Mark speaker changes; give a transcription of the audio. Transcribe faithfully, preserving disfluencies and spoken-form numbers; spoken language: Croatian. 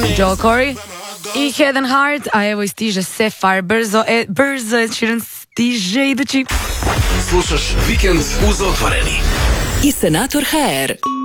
Speaker 1: Joel Corey i Head and Heart, a evo i stiže Sapphire brzo, e, brzo je Sheeran stiže idući.
Speaker 2: Slušaš Vikend uz Otvoreni.
Speaker 3: I Senator H R.